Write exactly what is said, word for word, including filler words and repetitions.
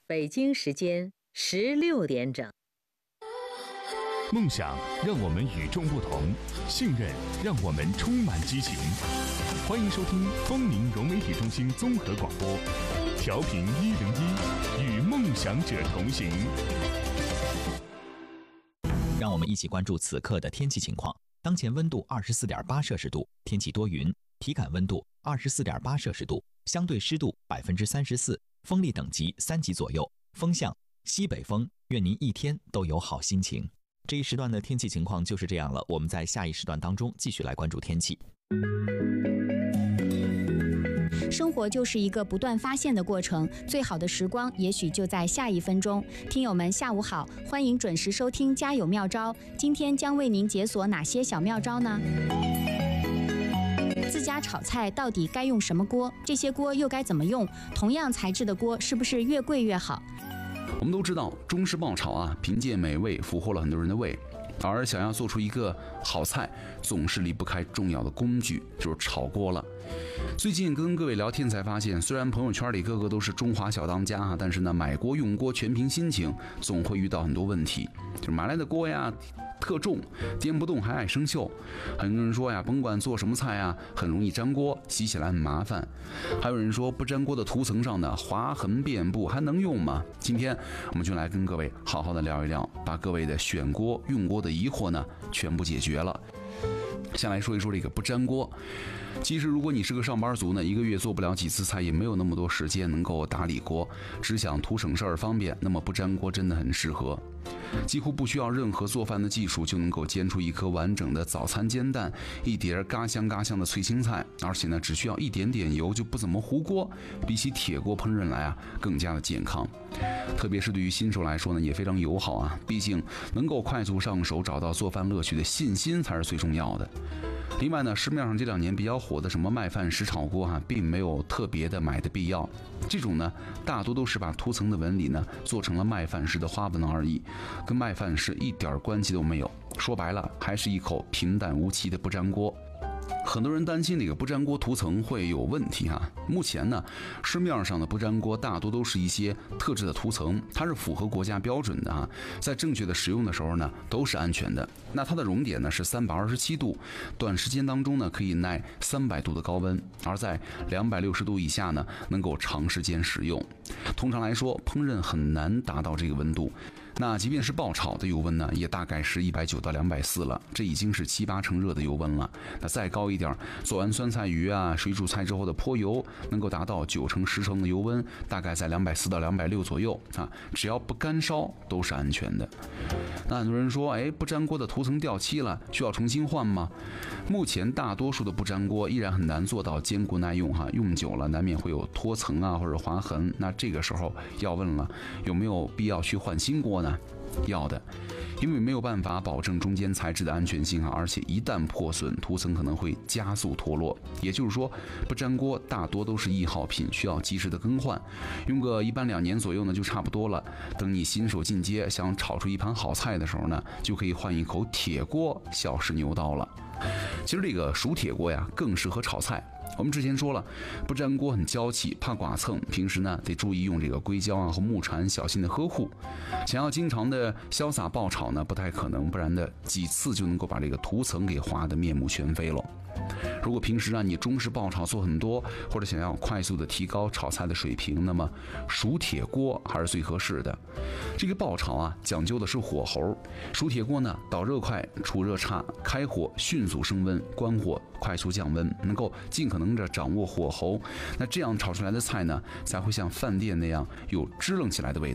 北京时间十六点整。 梦想让我们与众不同，信任让我们充满激情。欢迎收听丰宁融媒体中心综合广播，调频一零一，与梦想者同行。 让我们一起关注此刻的天气情况。当前温度二十四点八摄氏度，天气多云，体感温度二十四点八摄氏度，相对湿度百分之三十四，风力等级三级左右，风向西北风。愿您一天都有好心情。这一时段的天气情况就是这样了，我们在下一时段当中继续来关注天气。 生活就是一个不断发现的过程，最好的时光也许就在下一分钟。听友们下午好，欢迎准时收听家有妙招，今天将为您解锁哪些小妙招呢？自家炒菜到底该用什么锅？这些锅又该怎么用？同样材质的锅是不是越贵越好？ 我们都知道中式爆炒啊，凭借美味俘获了很多人的胃，而想要做出一个好菜，总是离不开重要的工具，就是炒锅了。最近跟各位聊天才发现，虽然朋友圈里个个都是中华小当家啊，但是呢，买锅用锅全凭心情，总会遇到很多问题。就是买来的锅呀特重，颠不动还爱生锈。很多人说呀，甭管做什么菜啊，很容易粘锅，洗起来很麻烦。还有人说不粘锅的涂层上的划痕遍布，还能用吗？今天我们就来跟各位好好的聊一聊，把各位的选锅用锅的疑惑呢全部解决了。先来说一说这个不粘锅。其实如果你是个上班族呢，一个月做不了几次菜，也没有那么多时间能够打理锅，只想图省事儿方便，那么不粘锅真的很适合。几乎不需要任何做饭的技术，就能够煎出一颗完整的早餐煎蛋，一碟嘎香嘎香的脆青菜，而且呢只需要一点点油就不怎么糊锅，比起铁锅烹饪来啊更加的健康。特别是对于新手来说呢，也非常友好啊，毕竟能够快速上手，找到做饭乐趣的信心才是最重要的。另外呢，市面上这两年比较火的什么麦饭石炒锅哈、啊，并没有特别的买的必要。这种呢，大多都是把涂层的纹理呢做成了麦饭石的花纹而已，跟麦饭石一点关系都没有。说白了，还是一口平淡无奇的不粘锅。很多人担心这个不粘锅涂层会有问题哈、啊。目前呢，市面上的不粘锅大多都是一些特制的涂层，它是符合国家标准的啊，在正确的使用的时候呢，都是安全的。那它的熔点呢是三百二十七度，短时间当中呢可以耐三百度的高温，而在两百六十度以下呢，能够长时间使用。通常来说，烹饪很难达到这个温度。那即便是爆炒的油温呢，也大概是一百九到两百四了，这已经是七八成热的油温了。那再高一点，做完酸菜鱼啊、水煮菜之后的泼油，能够达到九成十成的油温，大概在两百四到两百六左右啊。只要不干烧，都是安全的。那很多人说，哎，不粘锅的涂层掉漆了，需要重新换吗？目前大多数的不粘锅依然很难做到坚固耐用哈，用久了难免会有脱层啊或者划痕。那这个时候要问了，有没有必要去换新锅呢？要的，因为没有办法保证中间材质的安全性啊，而且一旦破损，涂层可能会加速脱落。也就是说，不粘锅大多都是易耗品，需要及时的更换，用个一般两年左右呢就差不多了。等你新手进阶，想炒出一盘好菜的时候呢，就可以换一口铁锅，小试牛刀了。其实这个熟铁锅呀，更适合炒菜。我们之前说了，不粘锅很娇气，怕剐蹭，平时呢得注意用这个硅胶啊和木铲小心的呵护。想要经常的潇洒爆炒呢，不太可能，不然的几次就能够把这个涂层给划得面目全非了。如果平时啊你中式爆炒做很多，或者想要快速的提高炒菜的水平，那么熟铁锅还是最合适的。这个爆炒啊讲究的是火候，熟铁锅呢导热快，储热差，开火迅速升温，关火快速降温，能够尽可能的掌握火候。那这样炒出来的菜呢，才会像饭店那样有支棱起来的味道。